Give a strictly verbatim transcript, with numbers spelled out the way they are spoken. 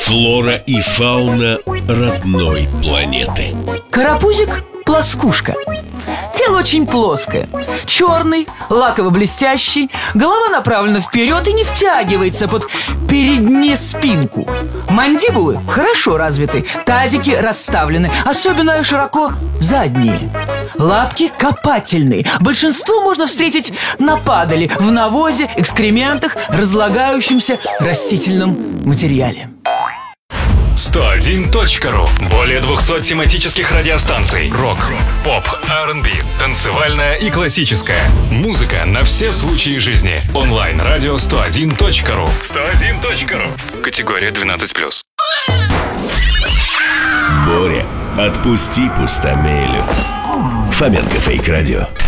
Флора и фауна родной планеты. Карапузик – плоскушка. Тело очень плоское, черный, лаково-блестящий. Голова направлена вперед и не втягивается под переднюю спинку. Мандибулы хорошо развиты, тазики расставлены, особенно широко задние. Лапки копательные. Большинство можно встретить на падали, в навозе, экскрементах, разлагающемся растительном материале. сто один точка ру. Более двухсот тематических радиостанций. Рок, поп, ар энд би, танцевальная и классическая. Музыка на все случаи жизни. Онлайн-радио сто один точка ру. сто один точка ру. Категория двенадцать плюс. Боря, отпусти пустомелю. Фоменко Фейк Радио.